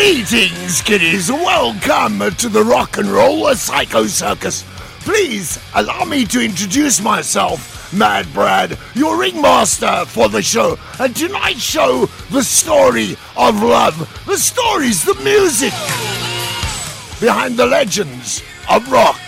Greetings, kiddies. Welcome to the Rock and Roll Psycho Circus. Please allow me to introduce myself, Mad Brad, your ringmaster for the show. And tonight's show, the story of love. The stories, the music behind the legends of rock